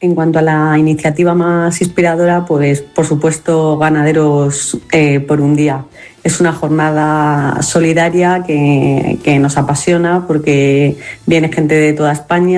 En cuanto a la iniciativa más inspiradora, pues por supuesto Ganaderos por un Día. Es una jornada solidaria que nos apasiona porque viene gente de toda España.